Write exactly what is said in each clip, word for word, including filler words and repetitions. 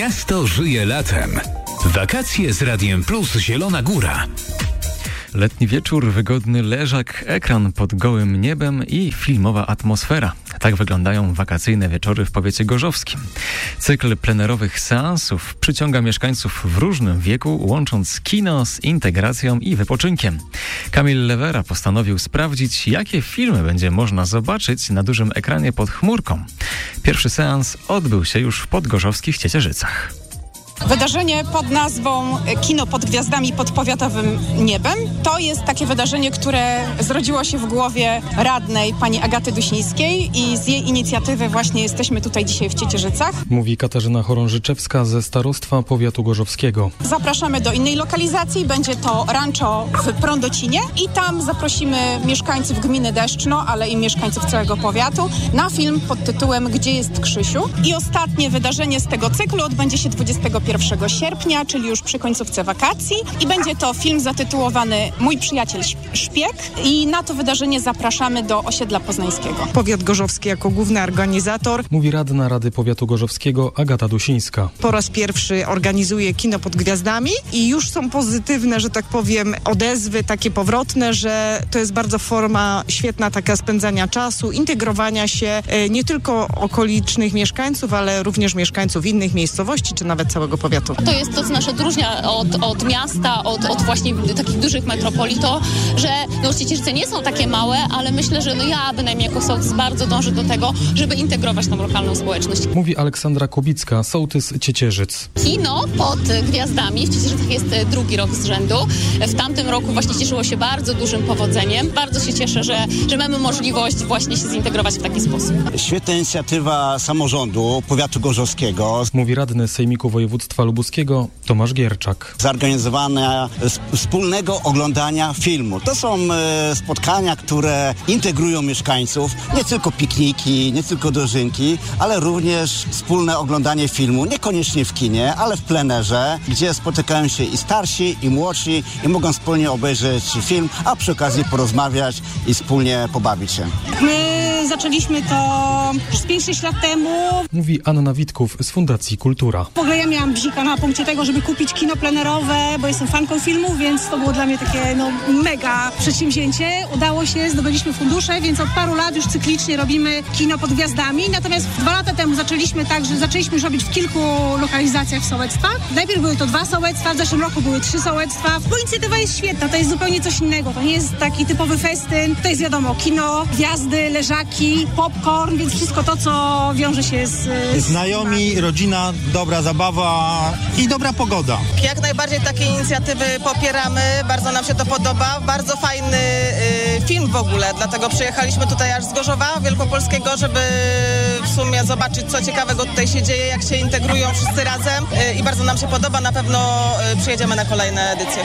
Miasto żyje latem. Wakacje z Radiem Plus Zielona Góra. Letni wieczór, wygodny leżak, ekran pod gołym niebem i filmowa atmosfera. Tak wyglądają wakacyjne wieczory w powiecie gorzowskim. Cykl plenerowych seansów przyciąga mieszkańców w różnym wieku, łącząc kino z integracją i wypoczynkiem. Kamil Lewera postanowił sprawdzić, jakie filmy będzie można zobaczyć na dużym ekranie pod chmurką. Pierwszy seans odbył się już w podgorzowskich Ciecierzycach. Wydarzenie pod nazwą Kino pod gwiazdami pod powiatowym niebem to jest takie wydarzenie, które zrodziło się w głowie radnej pani Agaty Dusińskiej i z jej inicjatywy właśnie jesteśmy tutaj dzisiaj w Ciecierzycach. Mówi Katarzyna Chorążyczewska ze Starostwa Powiatu Gorzowskiego. Zapraszamy do innej lokalizacji, będzie to rancho w Prądocinie i tam zaprosimy mieszkańców gminy Deszczno, ale i mieszkańców całego powiatu na film pod tytułem Gdzie jest Krzysiu? I ostatnie wydarzenie z tego cyklu odbędzie się dwudziestego pierwszego sierpnia, czyli już przy końcówce wakacji i będzie to film zatytułowany Mój przyjaciel szpieg i na to wydarzenie zapraszamy do osiedla poznańskiego. Powiat gorzowski jako główny organizator. Mówi radna Rady Powiatu Gorzowskiego Agata Dusińska. Po raz pierwszy organizuje Kino pod gwiazdami i już są pozytywne, że tak powiem, odezwy takie powrotne, że to jest bardzo forma świetna taka spędzania czasu, integrowania się nie tylko okolicznych mieszkańców, ale również mieszkańców innych miejscowości, czy nawet całego powiatu. To jest to, co nas odróżnia od, od miasta, od, od właśnie takich dużych metropolii, to, że no, Ciecierzyce nie są takie małe, ale myślę, że no ja bynajmniej jako sołtys bardzo dążę do tego, żeby integrować tą lokalną społeczność. Mówi Aleksandra Kubicka, sołtys Ciecierzyc. Kino pod gwiazdami w Ciecierzycach jest drugi rok z rzędu. W tamtym roku właśnie cieszyło się bardzo dużym powodzeniem. Bardzo się cieszę, że, że mamy możliwość właśnie się zintegrować w taki sposób. Świetna inicjatywa samorządu Powiatu Gorzowskiego. Mówi radny Sejmiku Województwa Lubuskiego Tomasz Gierczak. Zorganizowane wspólnego oglądania filmu. To są e, spotkania, które integrują mieszkańców. Nie tylko pikniki, nie tylko dożynki, ale również wspólne oglądanie filmu. Niekoniecznie w kinie, ale w plenerze, gdzie spotykają się i starsi, i młodsi i mogą wspólnie obejrzeć film, a przy okazji porozmawiać i wspólnie pobawić się. My zaczęliśmy to już pięć sześć lat temu. Mówi Anna Witków z Fundacji Kultura. W ogóle ja miałam bzika na punkcie tego, żeby kupić kino plenerowe, bo jestem fanką filmu, więc to było dla mnie takie no, mega przedsięwzięcie. Udało się, zdobyliśmy fundusze, więc od paru lat już cyklicznie robimy kino pod gwiazdami. Natomiast dwa lata temu zaczęliśmy tak, że zaczęliśmy już robić w kilku lokalizacjach w sołectwach. Najpierw były to dwa sołectwa, w zeszłym roku były trzy sołectwa. Bo inicjatywa jest świetna, to jest zupełnie coś innego. To nie jest taki typowy festyn. To jest wiadomo, kino, gwiazdy, leżaki, popcorn, więc wszystko to, co wiąże się z... z Znajomi, rodzina, dobra zabawa i dobra pogoda. Jak najbardziej takie inicjatywy popieramy, bardzo nam się to podoba. Bardzo fajny y, film w ogóle, dlatego przyjechaliśmy tutaj aż z Gorzowa Wielkopolskiego, żeby w sumie zobaczyć, co ciekawego tutaj się dzieje, jak się integrują wszyscy razem y, i bardzo nam się podoba. Na pewno y, przyjedziemy na kolejne edycje.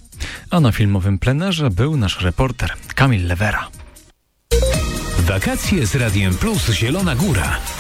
A na filmowym plenerze był nasz reporter Kamil Lewera. Wakacje z Radiem Plus Zielona Góra.